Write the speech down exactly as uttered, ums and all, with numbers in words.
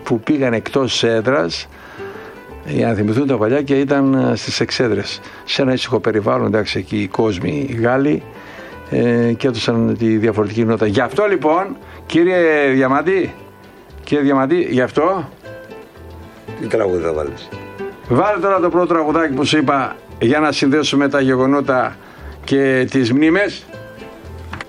που πήγαν εκτός έδρας για να θυμηθούν τα παλιά και ήταν στις εξέδρες. Σε ένα ήσυχο περιβάλλον, εντάξει, εκεί οι κόσμοι, οι Γάλλοι, ε, και έδωσαν τη διαφορετική νότα. Γι' αυτό λοιπόν, κύριε Διαμαντή, κύριε Διαμαντή, γι' αυτό. Τι τραγούδι θα βάλεις? Βάλε τώρα το πρώτο τραγουδάκι που σου είπα για να συνδέσουμε τα γεγονότα και τις μνήμες.